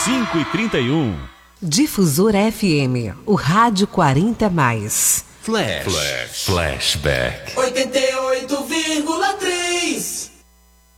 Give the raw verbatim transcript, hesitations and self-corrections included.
cinco e trinta e um. Difusora F M, o rádio quarenta mais. Flash. Flash. Flashback. oitenta